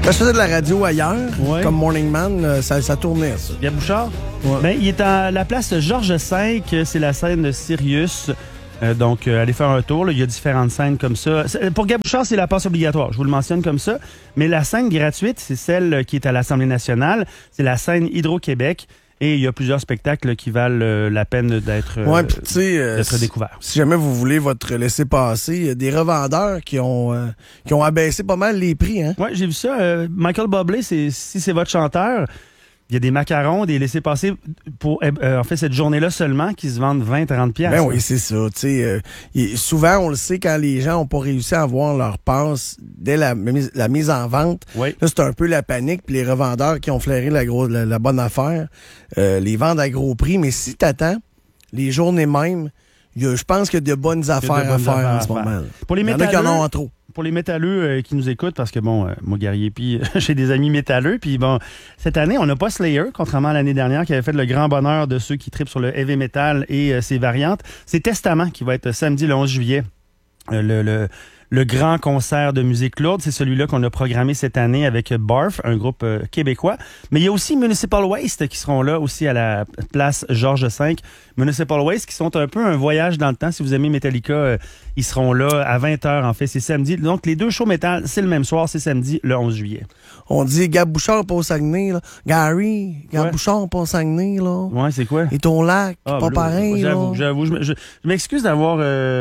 Quand je faisais de la radio ailleurs, Ouais. comme Morning Man, ça tournait, ça. Gab Bouchard? Ouais. Ben, il est à la place Georges V, c'est la scène de Sirius. Donc, allez faire un tour. Là. Il y a différentes scènes comme ça. Pour Gab Bouchard, c'est la passe obligatoire. Je vous le mentionne comme ça. Mais la scène gratuite, c'est celle qui est à l'Assemblée nationale. C'est la scène Hydro-Québec. Et il y a plusieurs spectacles qui valent la peine d'être découverts. Si jamais vous voulez votre laissez-passer, il y a des revendeurs qui ont abaissé pas mal les prix. Hein? Oui, j'ai vu ça. Michael Bublé, si c'est votre chanteur, il y a des macarons, des laissez-passer pour en fait cette journée-là seulement qui se vendent 20-30$. Ben oui, c'est ça. Souvent, on le sait, quand les gens n'ont pas réussi à avoir leur passe dès la mise en vente, oui. Là, c'est un peu la panique. Puis les revendeurs qui ont flairé la bonne affaire les vendent à gros prix. Mais si t'attends, les journées même, je pense qu'il y a de bonnes affaires à faire en ce moment. Pour les il y en a qui en ont en trop. Pour les métalleux qui nous écoutent, parce que bon, moi, Guerrier, puis j'ai des amis métalleux, puis bon, cette année, on n'a pas Slayer, contrairement à l'année dernière, qui avait fait le grand bonheur de ceux qui tripent sur le heavy metal et ses variantes. C'est Testament qui va être samedi le 11 juillet. Le grand concert de musique lourde, c'est celui-là qu'on a programmé cette année avec Barf, un groupe québécois. Mais il y a aussi Municipal Waste qui seront là aussi à la place Georges V. Municipal Waste qui sont un peu un voyage dans le temps. Si vous aimez Metallica, ils seront là à 20h en fait, c'est samedi. Donc les deux shows métal, c'est le même soir, c'est samedi le 11 juillet. On dit Gab Bouchard pas au Saguenay, là. Gab Bouchard pas au Saguenay, là. Ouais, c'est quoi? Et ton lac, pas pareil, j'avoue, je m'excuse d'avoir...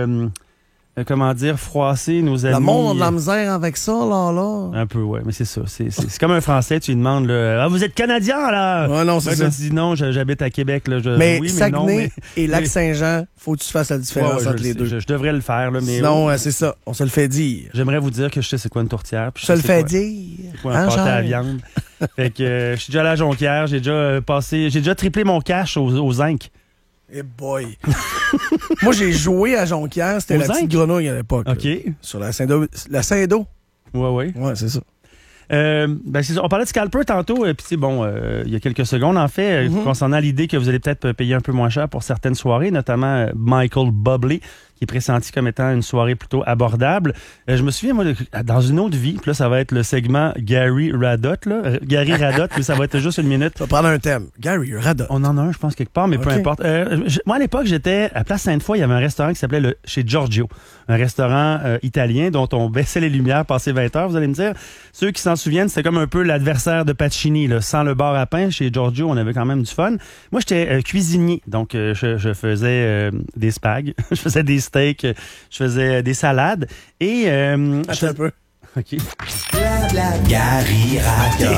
comment dire, froisser nos amis. Le monde a de la misère avec ça, là. Un peu, ouais, mais c'est ça. C'est comme un Français, tu lui demandes, là, vous êtes Canadien, là? Ouais, non, c'est ça. Tu dis non, j'habite à Québec, là. Mais oui, Saguenay et Lac-Saint-Jean, faut que tu fasses la différence entre les deux. Je devrais le faire, là, mais... Sinon, c'est ça, on se le fait dire. J'aimerais vous dire que je sais c'est quoi une tourtière. Je te le fais dire. C'est quoi un pâté à viande? Fait que je suis déjà allé à Jonquière, j'ai déjà triplé mon cash au zinc. Eh boy! Moi, j'ai joué à Jonquière. C'était la petite grenouille à l'époque. OK. Là, sur la Saint-Do. Ouais. Ouais, c'est ça. C'est ça. On parlait de scalper tantôt, puis bon, il y a quelques secondes, en fait, concernant l'idée que vous allez peut-être payer un peu moins cher pour certaines soirées, notamment Michael Bublé, qui est pressenti comme étant une soirée plutôt abordable. Je me souviens, moi, dans une autre vie, puis là, ça va être le segment Gary Radot, là. Gary Radot, puis ça va être juste une minute. Ça va prendre un thème. Gary Radot. On en a un, je pense, quelque part, mais peu importe. Moi, à l'époque, j'étais à Place Sainte-Foy, il y avait un restaurant qui s'appelait chez Giorgio. Un restaurant italien dont on baissait les lumières passé 20 heures, vous allez me dire. Ceux qui s'en souviennent, c'était comme un peu l'adversaire de Pacini, là. Sans le bar à pain, chez Giorgio, on avait quand même du fun. Moi, j'étais cuisinier, donc je faisais des spags, je faisais des steaks, je faisais des salades et... Attends un peu. OK. Blabla, Gary Radot.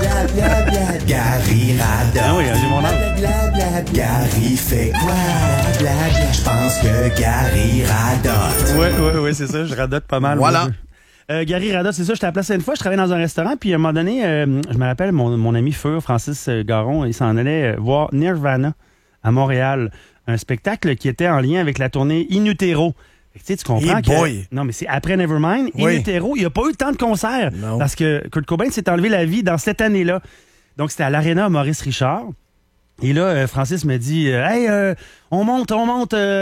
Blabla, Gary Radot. Ah oui, j'ai mon âge. Blabla, Gary fait quoi? Blabla, je pense que Gary radote. Oui, c'est ça, je radote pas mal. Voilà. Gary Radot, c'est ça, j'étais à Place Sainte-Foy, je travaillais dans un restaurant, puis à un moment donné, je me rappelle, mon ami Fur, Francis Garon, il s'en allait voir Nirvana à Montréal, un spectacle qui était en lien avec la tournée In Utero. Tu comprends que... Non, mais c'est après Nevermind. In Utero, il n'y a pas eu tant de concerts. Non. Parce que Kurt Cobain s'est enlevé la vie dans cette année-là. Donc, c'était à l'Arena Maurice Richard. Et là, Francis me dit, hey, on monte, on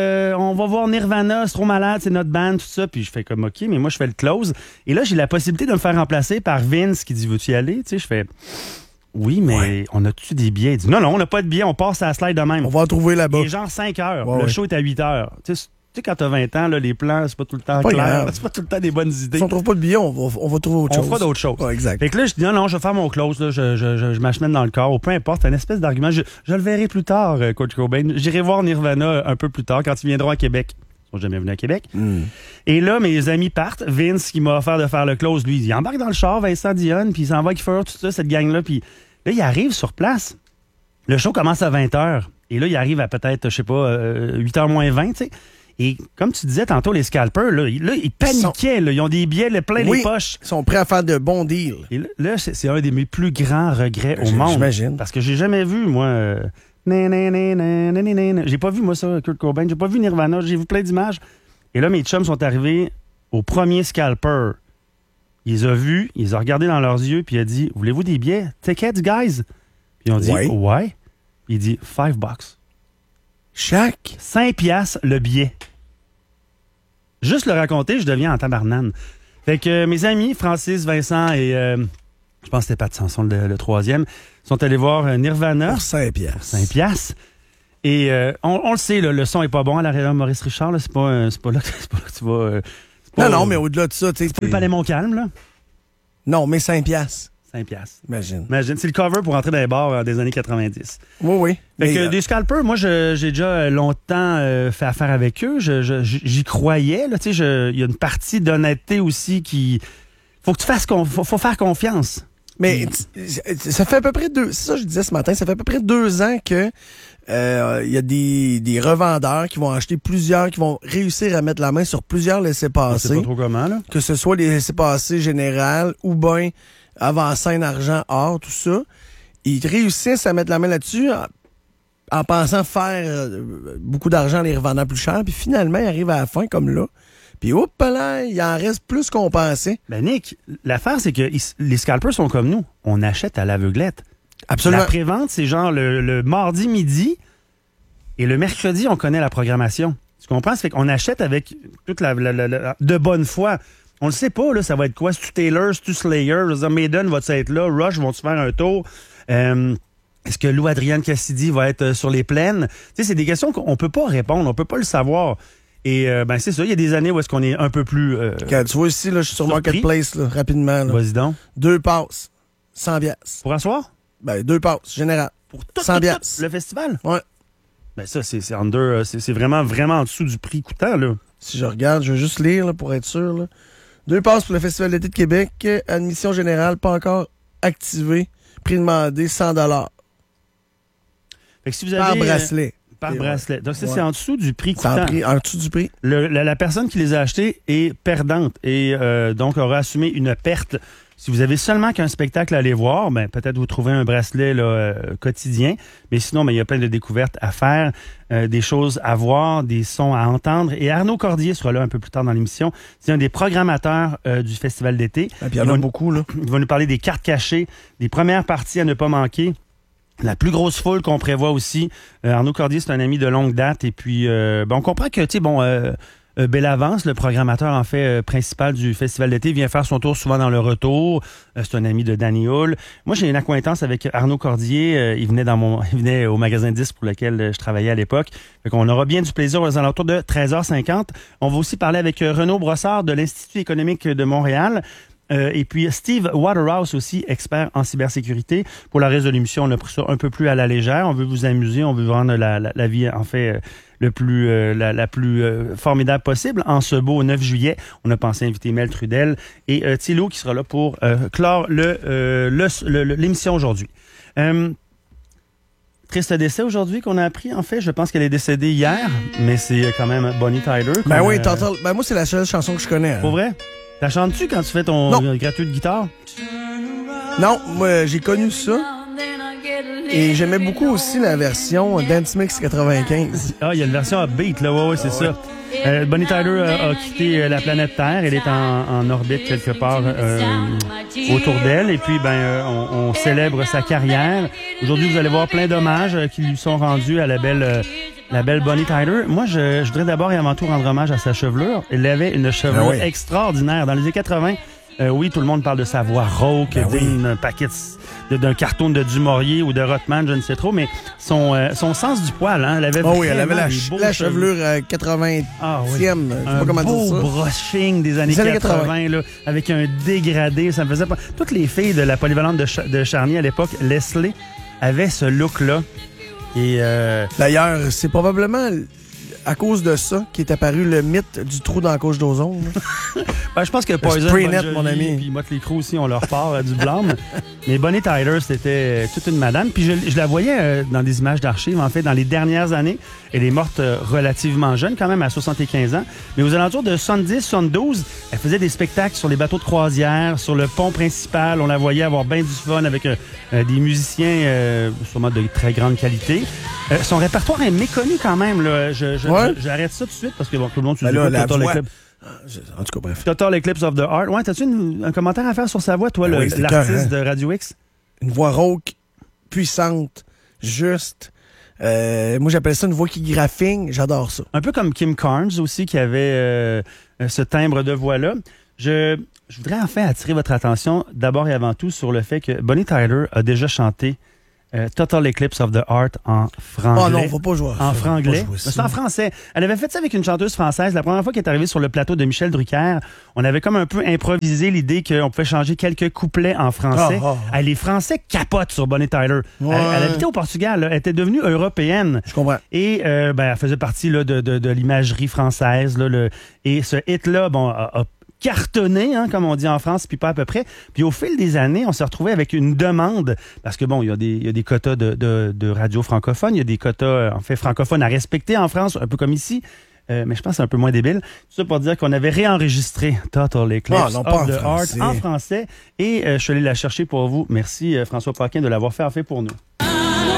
va voir Nirvana, c'est trop malade, c'est notre band, tout ça. Puis je fais comme, OK, mais moi, je fais le close. Et là, j'ai la possibilité de me faire remplacer par Vince qui dit, veux-tu y aller? Tu sais, je fais, oui, mais on a-tu des billets? Il dit, non, on n'a pas de billets, on passe à la slide de même. On va en trouver là-bas. Et genre 5 heures. Le show est à 8 heures. Tu sais, quand t'as 20 ans, là, les plans, c'est pas tout le temps clair. C'est pas tout le temps des bonnes idées. Si on trouve pas de billets, on va trouver autre chose. On fera d'autres choses. Ouais, exact. Fait que là, je dis non, je vais faire mon close, là, je m'achemine dans le corps, ou peu importe, c'est une espèce d'argument. Je le verrai plus tard, Kurt Cobain. J'irai voir Nirvana un peu plus tard, quand ils viendront à Québec. Ils sont jamais venus à Québec. Et là, mes amis partent. Vince, qui m'a offert de faire le close, lui, il embarque dans le char, Vincent Dionne, puis il s'en va avec Fur, tout ça, cette gang-là, puis là, il arrive sur place. Le show commence à 20h. Et là, il arrive à peut-être, je sais pas, 8h moins 20, tu sais. Et comme tu disais tantôt, les scalpers, là ils paniquaient. Ils ont des billets plein les poches. Ils sont prêts à faire de bons deals. Et là, c'est un des mes plus grands regrets au monde. J'imagine. Parce que j'ai jamais vu, moi... J'ai pas vu, moi, ça, Kurt Cobain. J'ai pas vu Nirvana. J'ai vu plein d'images. Et là, mes chums sont arrivés au premier scalper. Il les a vus, il les a regardés dans leurs yeux, puis il a dit, voulez-vous des billets? Tickets, guys? Puis ils ont dit, ouais. Puis il dit, $5. Chaque? 5 piastres le billet. Juste le raconter, je deviens en tabarnane. Fait que mes amis, Francis, Vincent et Je pense que c'était Pat Sanson le troisième. Ils sont allés voir Nirvana. Pour 5 piastres. Pour 5 piastres. Et on le sait, là, le son est pas bon à l'arrière Maurice Richard. Là, c'est pas là que tu vas... non, mais au-delà de ça... C'est pas le Palais Montcalm, là? Non, mais 5 piastres. 5 piastres. Imagine. C'est le cover pour entrer dans les bars des années 90. Oui. Fait que des scalpers, moi, j'ai déjà longtemps fait affaire avec eux. J'y croyais. Là, il y a une partie d'honnêteté aussi qui... Faut que tu fasses... Faut faire confiance. Mais ça fait à peu près c'est ça que je disais ce matin, ça fait à peu près 2 ans que il y a des revendeurs qui vont acheter plusieurs, qui vont réussir à mettre la main sur plusieurs laissez-passer. Je sais pas trop comment, là. Que ce soit les laissez-passer générales ou bien avant-scène, argent, or, tout ça. Ils réussissent à mettre la main là-dessus en pensant faire beaucoup d'argent en les revendant plus cher. Puis finalement, ils arrivent à la fin comme là. Puis hop là, il en reste plus qu'on pensait. Ben Nick, l'affaire, c'est que les scalpers sont comme nous. On achète à l'aveuglette. Absolument. La prévente, c'est genre le mardi midi et le mercredi, on connaît la programmation. Tu comprends? Ça fait qu'on achète avec toute de bonne foi. On le sait pas, là, ça va être quoi? C'est-tu Taylor, c'est-tu Slayer? Je veux dire, Maiden va-tu être là? Rush vont-tu faire un tour? Est-ce que Lou Adrienne Cassidy va être sur les plaines? Tu sais, c'est des questions qu'on peut pas répondre, on peut pas le savoir. Et c'est ça, il y a des années où est-ce qu'on est un peu plus tu vois ici, là, je suis sur surpris. Marketplace, là, rapidement. Là. Vas-y donc. 2 passes, 100 piastres. Pour asseoir? 2 passes, général. Pour 100 piastres. Le festival? Ouais. Ben ça, c'est under, c'est vraiment, vraiment en dessous du prix coûtant, là. Si je regarde, je vais juste lire là, pour être sûr. Là. 2 passes pour le Festival d'été de Québec. Admission générale, pas encore activée. Prix demandé, 100 $. Fait que si vous avez, par bracelet. Par bracelet. Donc, ça, c'est en dessous du prix coûtant. En dessous du prix. La personne qui les a achetés est perdante et donc aura assumé une perte. Si vous avez seulement qu'un spectacle à aller voir, ben peut-être vous trouvez un bracelet là, quotidien. Mais sinon, ben, il y a plein de découvertes à faire, des choses à voir, des sons à entendre. Et Arnaud Cordier sera là un peu plus tard dans l'émission. C'est un des programmateurs du Festival d'été. Et puis il y en a beaucoup, là. Il va nous parler des cartes cachées, des premières parties à ne pas manquer. La plus grosse foule qu'on prévoit aussi. Arnaud Cordier, c'est un ami de longue date. Et puis, on comprend que, tu sais, Bellavance, le programmateur en fait principal du Festival d'été, vient faire son tour souvent dans le retour. C'est un ami de Danny Hull. Moi, j'ai une accointance avec Arnaud Cordier. Il venait au magasin 10 pour lequel je travaillais à l'époque. Fait qu'on aura bien du plaisir aux alentours de 13h50. On va aussi parler avec Renaud Brossard de l'Institut économique de Montréal. Et puis Steve Waterhouse aussi, expert en cybersécurité. Pour la résolution, on a pris ça un peu plus à la légère. On veut vous amuser, on veut vous rendre la vie, en fait, la plus formidable possible. En ce beau 9 juillet, on a pensé inviter Mel Trudel et Thilo qui sera là pour clore l'émission aujourd'hui. Triste décès aujourd'hui qu'on a appris, en fait. Je pense qu'elle est décédée hier, mais c'est quand même Bonnie Tyler. Ben oui, moi, c'est la seule chanson que je connais. Hein. Pour vrai? La chantes-tu quand tu fais ton gratuit de guitare? Non, moi, j'ai connu ça. Et j'aimais beaucoup aussi la version Dance Mix 95. Ah, il y a une version upbeat, là, ouais, c'est ça. Bonnie Tyler a quitté la planète Terre. Elle est en orbite quelque part autour d'elle. Et puis, on célèbre sa carrière. Aujourd'hui, vous allez voir plein d'hommages qui lui sont rendus à la belle Bonnie Tyler. Moi, je voudrais d'abord et avant tout rendre hommage à sa chevelure. Elle avait une chevelure extraordinaire. Dans les années 80, oui, tout le monde parle de sa voix rauque, d'un paquet d'un cartoon de Dumouriez ou de Rothman, je ne sais trop, mais son sens du poil, hein, elle avait elle avait la chevelure 80e. Un beau brushing des années 80 là, avec un dégradé. Ça me faisait pas. Toutes les filles de la polyvalente de Charny à l'époque, Leslie, avaient ce look-là. Et d'ailleurs, c'est probablement à cause de ça qu'est apparu le mythe du trou dans la couche d'ozone. Je pense que Poison, Spraynet, mon ami, puis Motley Crue aussi, on leur part du blâme. Mais Bonnie Tyler, c'était toute une madame. Puis je la voyais dans des images d'archives, en fait, dans les dernières années. Elle est morte relativement jeune, quand même, à 75 ans. Mais aux alentours de 70, 72, elle faisait des spectacles sur les bateaux de croisière, sur le pont principal. On la voyait avoir bien du fun avec des musiciens sûrement de très grande qualité. Son répertoire est méconnu quand même. Là. J'arrête ça tout de suite parce que tout le monde se dit Total Eclipse. En tout cas, bref. Total Eclipse of the Heart. Ouais, t'as-tu un commentaire à faire sur sa voix, toi, l'artiste de Radio X? Une voix rauque, puissante, juste. Moi, j'appelle ça une voix qui graphine. J'adore ça. Un peu comme Kim Carnes aussi, qui avait ce timbre de voix-là. je voudrais enfin attirer votre attention d'abord et avant tout sur le fait que Bonnie Tyler a déjà chanté Total Eclipse of the Heart en franglais. Oh non, faut pas jouer. En franglais. C'est en français. Elle avait fait ça avec une chanteuse française. La première fois qu'elle est arrivée sur le plateau de Michel Drucker, on avait comme un peu improvisé l'idée qu'on pouvait changer quelques couplets en français. Les Français capotent sur Bonnie Tyler. Ouais. Elle habitait au Portugal. Là. Elle était devenue européenne. Je comprends. Et elle faisait partie là, de l'imagerie française. Là, et ce hit-là, a cartonné, comme on dit en France, puis pas à peu près. Puis au fil des années, on s'est retrouvé avec une demande, parce que il y a des quotas de radio francophone, il y a des quotas, francophones à respecter en France, un peu comme ici, mais je pense que c'est un peu moins débile. Tout ça pour dire qu'on avait réenregistré Total Eclipse of the Heart en français, et je suis allé la chercher pour vous. Merci François Paquin de l'avoir fait pour nous.